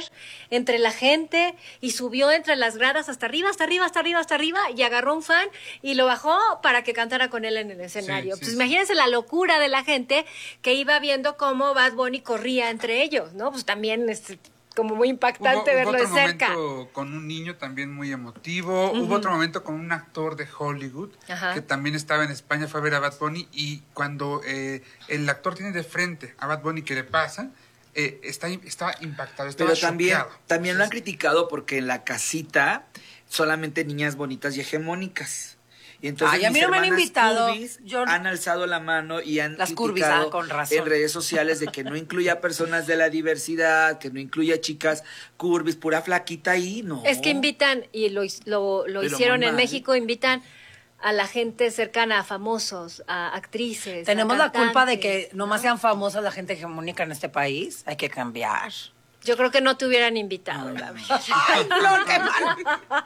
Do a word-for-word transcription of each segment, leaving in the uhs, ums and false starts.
correr entre la gente y subió entre las gradas hasta arriba, hasta arriba, hasta arriba, hasta arriba y agarró un fan y lo bajó para que cantara con él en el escenario. Sí, sí, pues sí. imagínense la locura de la gente que iba viendo cómo Bad Bunny corría entre ellos, ¿no? Pues también este, como muy impactante Hubo, verlo hubo de otro cerca. momento con un niño también muy emotivo. Uh-huh. Hubo otro momento con un actor de Hollywood Ajá. que también estaba en España, fue a ver a Bad Bunny y cuando eh, el actor tiene de frente a Bad Bunny, ¿qué le pasa? Eh, está, estaba impactado, estaba Pero también, choqueado. también lo han Entonces, criticado porque en la casita solamente niñas bonitas y hegemónicas. Y entonces Ay, a mí mis no me han hermanas invitado. Curvis Yo- han alzado la mano y han Las Curvis, criticado ah, con razón. en redes sociales de que no incluya personas de la diversidad, que no incluya chicas Curvis, pura flaquita ahí, no. Es que invitan, y lo, lo, lo Pero hicieron muy en mal. México, invitan a la gente cercana, a famosos, a actrices. Tenemos a la culpa de cantantes, que nomás ¿no? sean famosas la gente hegemónica en este país. Hay que cambiar. Yo creo que no te hubieran invitado, la verdad. ¡Ay, no, qué mal!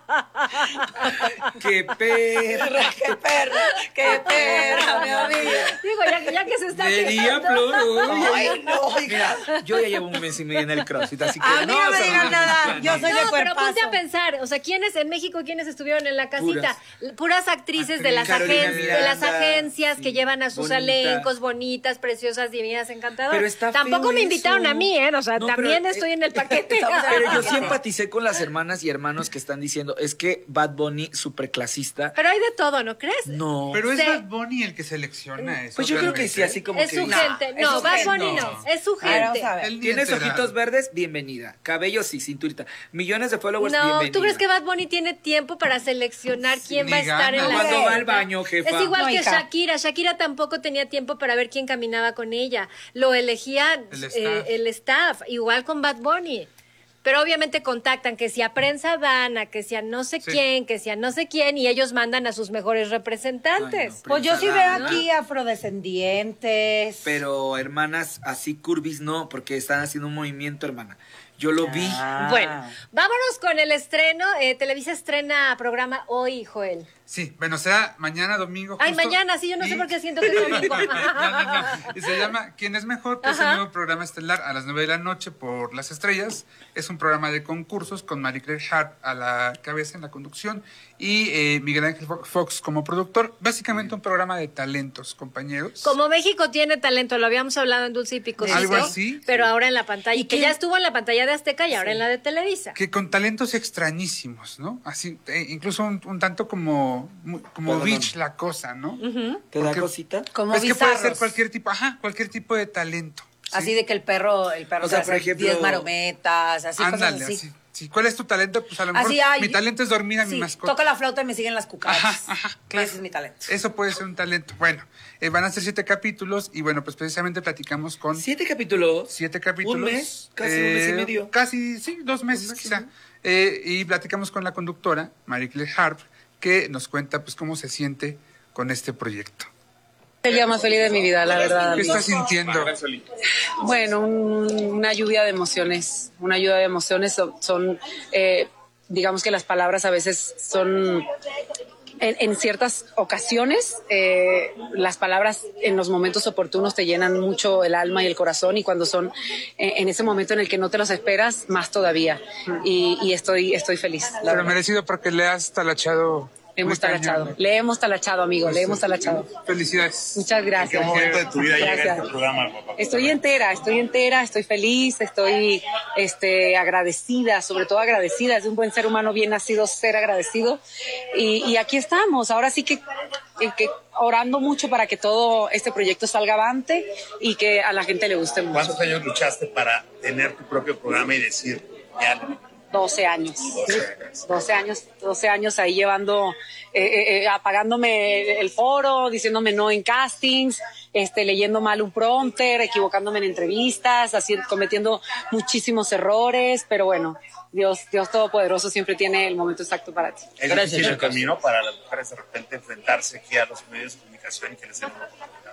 ¡Qué perra! ¡Qué perra! ¡Qué perra, mi amiga! Digo, ya, ya que se está Sería quejando. Flor. ¡Ay, no! Mira, yo ya llevo un mes y medio en el CrossFit, así que A mí no me se digan me nada, plan, yo no. soy de No, pero ponte cuerpazo. a pensar, o sea, ¿quiénes en México, quiénes estuvieron en la casita? Puras, actrices de las, Carolina agen- de las Miranda, agencias sí, que llevan a sus bonita. elencos bonitas, preciosas, divinas, encantadoras. Pero está Tampoco feo me invitaron eso. a mí, ¿eh? O sea, No, pero, también eh, estoy en el paquete. Pero yo sí empaticé con las hermanas y hermanos que están diciendo, es que Bad Bunny, superclasista. Pero hay de todo, ¿no crees? No. pero es Sí. Bad Bunny el que selecciona eso. Pues yo creo que sí, realmente. así como Es que su dice, gente. es No, su Bad gente. Bunny no. No. Es su A ver, vamos gente. a ver. Él ni ¿Tienes enterado. ojitos verdes? Bienvenida. Cabello sí, cinturita. Millones de followers, No, bienvenida. ¿tú crees que Bad Bunny tiene tiempo para seleccionar quién ni va a estar ganas. en la Cuando va al fiesta? baño, jefa. Es igual No, que hija. Shakira. Shakira tampoco tenía tiempo para ver quién caminaba con ella. Lo elegía El eh, staff. el staff, igual con Bad Bunny. Pero obviamente contactan que si a Prensa Dana, que si a no sé Sí. quién, que si a no sé quién, y ellos mandan a sus mejores representantes. Ay, no, Pues yo sí veo Dana. aquí afrodescendientes. Pero hermanas así curvis no, porque están haciendo un movimiento, hermana. Yo lo vi. Ah. Bueno, vámonos con el estreno. Eh, Televisa estrena programa hoy, Joel. Sí, bueno, será mañana domingo. Ay, justo, mañana, sí, yo no sé y- por qué siento que es domingo. no, no, no. Y se llama ¿Quién es mejor? Que es el Ajá. nuevo programa estelar a las nueve de la noche por Las Estrellas. Es un programa de concursos con Marie Claire Hart a la cabeza en la conducción y eh, Miguel Ángel Fo- Fox como productor. Básicamente un programa de talentos, compañeros. Como México tiene talento, lo habíamos hablado en Dulce y Picosito, Algo así. pero ahora en la pantalla, ¿Y y que qué? ya estuvo en la pantalla de Azteca y ahora en la de Televisa. Que con talentos extrañísimos, ¿no? Así, eh, incluso un, un tanto como, mu- como Perdón. bitch la cosa, ¿no? ¿Te da Porque- cosita? Como Pues que puede ser bizarros. cualquier tipo, ajá, cualquier tipo de talento. ¿sí? Así de que el perro, el perro O sea, te hace por ejemplo- diez marometas, así Ándale, cosas así. así. Sí, ¿cuál es tu talento? Pues a lo mejor Así hay. mi talento es dormir a mi Sí, mascota. toca la flauta y me siguen las cucarachas. Ajá, ajá, claro. Ese es mi talento. Eso puede ser un talento. Bueno, eh, van a ser siete capítulos y bueno, pues precisamente platicamos con Siete capítulos. siete capítulos. Un mes, casi un mes y eh, medio. Casi, sí, dos meses quizá. Eh, y platicamos con la conductora, Marie Claire Hart, que nos cuenta pues cómo se siente con este proyecto. El día más feliz de mi vida, la verdad. ¿Qué amigo. estás sintiendo? Bueno, un- una lluvia de emociones, una lluvia de emociones son, son, eh, digamos que las palabras a veces son, en, en ciertas ocasiones, eh, las palabras en los momentos oportunos te llenan mucho el alma y el corazón y cuando son eh, en ese momento en el que no te los esperas, más todavía. Y, y estoy, estoy feliz. la Pero verdad. merecido porque le has talachado. Hemos muy cañón, talachado, ¿no? le hemos talachado, amigo, le hemos talachado. Felicidades. Muchas gracias. ¿En qué momento de tu vida llega Gracias. este programa, papá? Estoy entera, estoy entera, estoy feliz, estoy este, agradecida, sobre todo agradecida. Es un buen ser humano bien nacido ser agradecido. Y, y aquí estamos, ahora sí que, que- que orando mucho para que todo este proyecto salga avante y que a la gente le guste mucho. ¿Cuántos años luchaste para tener tu propio programa y decir, ya, doce años. doce años? doce años, doce años ahí llevando, eh, eh, eh, apagándome el foro, diciéndome no en castings, este, leyendo mal un prompter, equivocándome en entrevistas, así, cometiendo muchísimos errores, pero bueno, Dios, Dios Todopoderoso siempre tiene el momento exacto para ti. ¿Es difícil el camino para las mujeres de repente enfrentarse aquí a los medios de comunicación y que les den una oportunidad?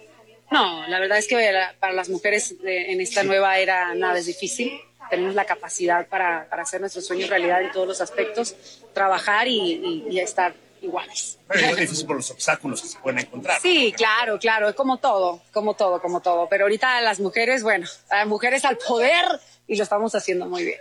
No, la verdad es que la- para las mujeres eh, en esta nueva era nada es difícil. Tenemos la capacidad para, para hacer nuestros sueños realidad en todos los aspectos, trabajar y, y- y estar iguales. Pero es difícil por los obstáculos que se pueden encontrar. Sí, claro, claro, es como todo, como todo, como todo. Pero ahorita las mujeres, bueno, las mujeres al poder y lo estamos haciendo muy bien.